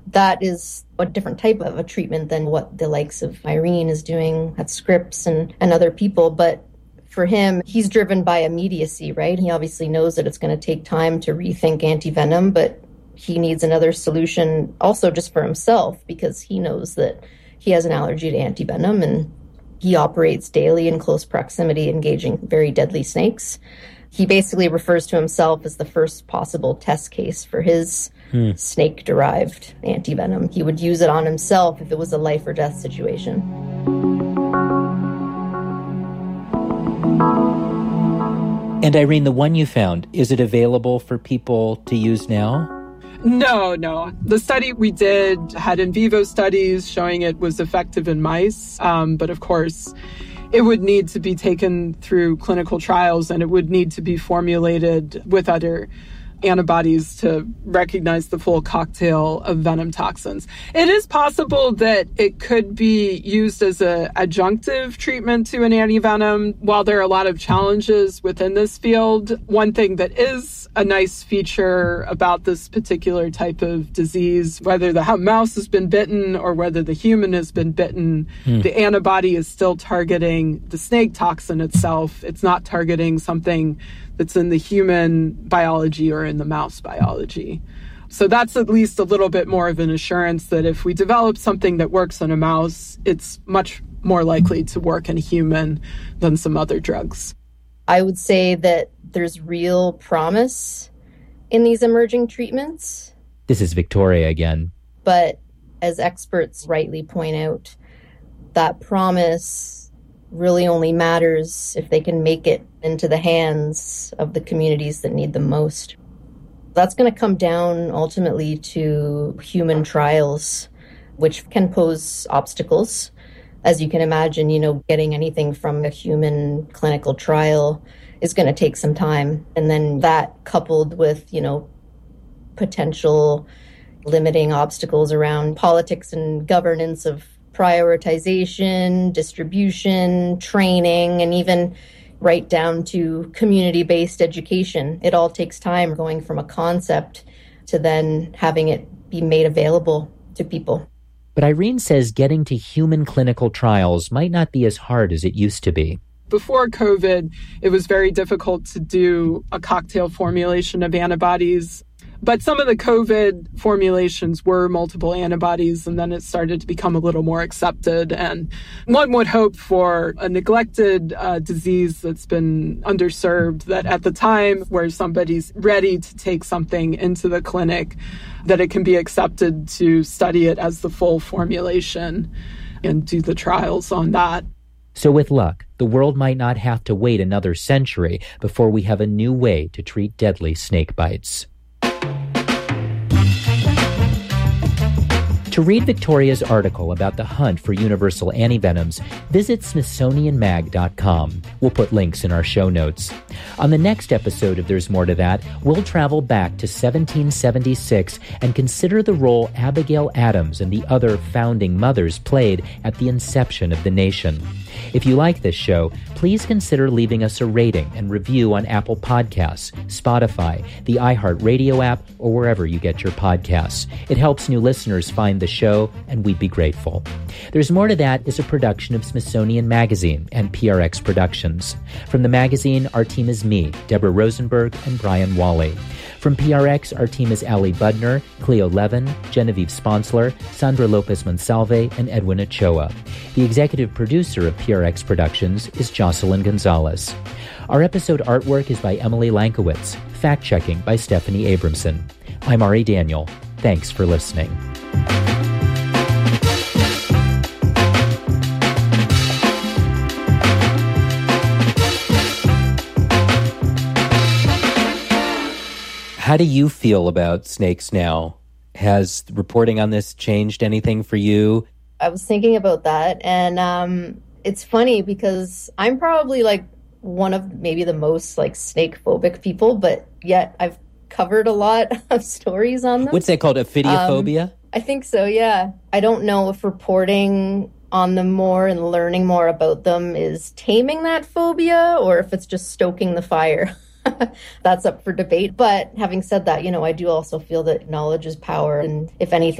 that is a different type of a treatment than what the likes of Irene is doing at Scripps and other people. But for him, he's driven by immediacy, right? He obviously knows that it's going to take time to rethink antivenom, but he needs another solution also just for himself, because he knows that he has an allergy to antivenom and he operates daily in close proximity, engaging very deadly snakes. He basically refers to himself as the first possible test case for his snake-derived antivenom. He would use it on himself if it was a life or death situation. And Irene, the one you found, is it available for people to use now? No. The study we did had in vivo studies showing it was effective in mice. But of course, it would need to be taken through clinical trials, and it would need to be formulated with other antibodies to recognize the full cocktail of venom toxins. It is possible that it could be used as an adjunctive treatment to an antivenom. While there are a lot of challenges within this field, one thing that is a nice feature about this particular type of disease, whether the mouse has been bitten or whether the human has been bitten, the antibody is still targeting the snake toxin itself. It's not targeting something that's in the human biology or in the mouse biology. So that's at least a little bit more of an assurance that if we develop something that works on a mouse, it's much more likely to work in a human than some other drugs. I would say that there's real promise in these emerging treatments. This is Victoria again. But as experts rightly point out, that promise really only matters if they can make it into the hands of the communities that need them most. That's going to come down ultimately to human trials, which can pose obstacles. As you can imagine, getting anything from a human clinical trial is going to take some time. And then that coupled with, potential limiting obstacles around politics and governance of prioritization, distribution, training, and even right down to community-based education. It all takes time going from a concept to then having it be made available to people. But Irene says getting to human clinical trials might not be as hard as it used to be. Before COVID, it was very difficult to do a cocktail formulation of antibodies. But some of the COVID formulations were multiple antibodies, and then it started to become a little more accepted. And one would hope for a neglected disease that's been underserved, that at the time where somebody's ready to take something into the clinic, that it can be accepted to study it as the full formulation and do the trials on that. So with luck, the world might not have to wait another century before we have a new way to treat deadly snake bites. To read Victoria's article about the hunt for universal antivenoms, visit SmithsonianMag.com. We'll put links in our show notes. On the next episode of There's More to That, we'll travel back to 1776 and consider the role Abigail Adams and the other founding mothers played at the inception of the nation. If you like this show, please consider leaving us a rating and review on Apple Podcasts, Spotify, the iHeartRadio app, or wherever you get your podcasts. It helps new listeners find the show, and we'd be grateful. There's More to That is a production of Smithsonian Magazine and PRX Productions. From the magazine, our team is me, Deborah Rosenberg, and Brian Wally. From PRX, our team is Ali Budner, Cleo Levin, Genevieve Sponsler, Sandra Lopez Monsalve, and Edwin Ochoa. The executive producer of PRX Productions is Jocelyn Gonzalez. Our episode artwork is by Emily Lankowitz, fact-checking by Stephanie Abramson. I'm Ari Daniel. Thanks for listening. How do you feel about snakes now? Has reporting on this changed anything for you? I was thinking about that, and it's funny because I'm probably one of maybe the most snake phobic people, but yet I've covered a lot of stories on them. What's that called? Ophidiophobia? I think so, yeah. I don't know if reporting on them more and learning more about them is taming that phobia or if it's just stoking the fire. That's up for debate. But having said that, I do also feel that knowledge is power. And if anything,